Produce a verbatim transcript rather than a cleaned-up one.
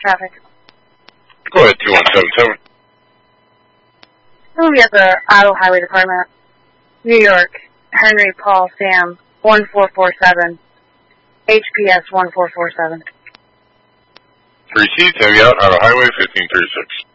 traffic. Go ahead, two one seven seven. We'll be at the Auto Highway Department, New York, Henry Paul Sam, one four four seven, H P S one four four seven. Three seats, heavy out, Auto Highway fifteen thirty-six.